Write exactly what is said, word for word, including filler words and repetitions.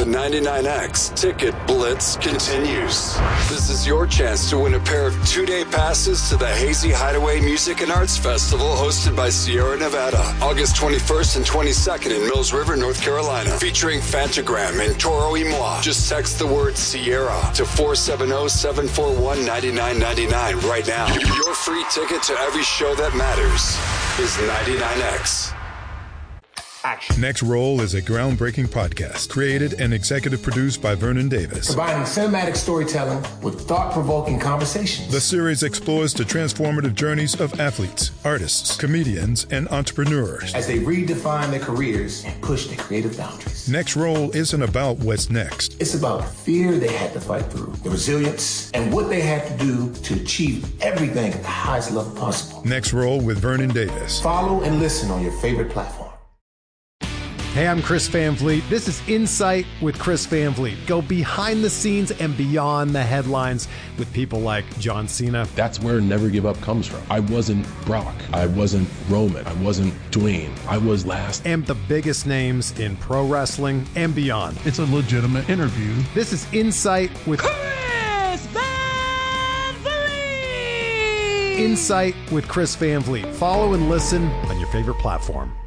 The ninety-nine X Ticket Blitz continues. This is your chance to win a pair of two-day passes to the Hazy Hideaway Music and Arts Festival hosted by Sierra Nevada, August twenty-first and twenty-second in Mills River, North Carolina, featuring Fantagram and Toro y Moi. Just text the word Sierra to four seven zero, seven four one, nine nine nine nine right now. Your free ticket to every show that matters is ninety-nine X. Action. Next Roll is a groundbreaking podcast created and executive produced by Vernon Davis. Combining cinematic storytelling with thought-provoking conversations. The series explores the transformative journeys of athletes, artists, comedians, and entrepreneurs as they redefine their careers and push their creative boundaries. Next Roll isn't about what's next. It's about the fear they had to fight through, the resilience, and what they had to do to achieve everything at the highest level possible. Next Roll with Vernon Davis. Follow and listen on your favorite platform. Hey, I'm Chris Van Vliet. This is Insight with Chris Van Vliet. Go behind the scenes and beyond the headlines with people like John Cena. That's where Never Give Up comes from. I wasn't Brock. I wasn't Roman. I wasn't Dwayne. I was last. And the biggest names in pro wrestling and beyond. It's a legitimate interview. This is Insight with Chris Van Vliet. Insight with Chris Van Vliet. Follow and listen on your favorite platform.